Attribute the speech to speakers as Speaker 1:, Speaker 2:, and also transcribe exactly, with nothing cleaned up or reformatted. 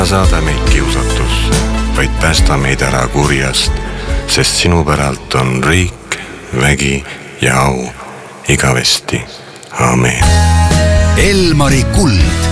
Speaker 1: saada meid kiusatusse, vaid päästa meid ära kurjast, sest sinu päralt on riik, vägi ja au igavesti. Aamen.
Speaker 2: Elmari kuld.